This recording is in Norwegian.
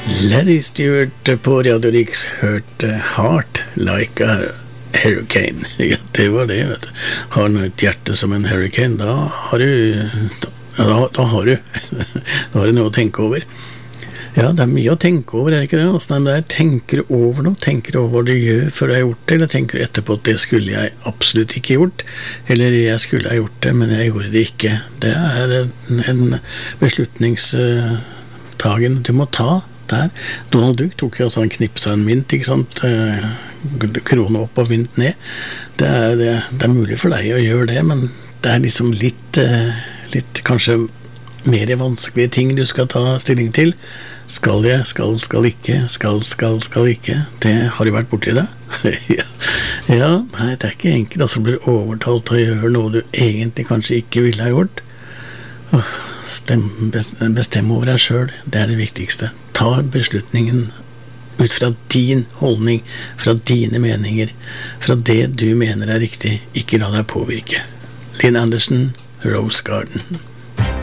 Larry Stewart på Radio Riks hørte Heart Like a Hurricane. Ja, det var det, vet du. Har du et hjerte som en hurricane, da har du da har du noe å tenke over. Ja, det er mye å tenke over, er det ikke det? Altså, der tenker over noe, tenker over hva du gjør før du har gjort det, eller tenker du etterpå at det skulle jeg absolutt ikke gjort, eller jeg skulle ha gjort det, men jeg gjorde det ikke. Det er en beslutningstagen du må ta der. Donald Duck tok jo også en knipsa en mynt, ikke sant? Krone opp og mynt ned. Det er mulig for deg å gjøre det, men det er liksom litt kanskje mer vanskelige ting du skal ta stilling til. Skal jeg, skal ikke, skal ikke. Det har du vært borti det? Ja, nei, det er ikke enkelt. Altså blir overtalt til å gjøre noe du egentlig kanskje ikke ville ha gjort. Bestem over deg selv, det er det viktigste. Ta beslutningen ut fra din holdning, fra dine meninger, fra det du mener er riktig. Ikke la deg påvirke. Lynn Anderson, Rose Garden.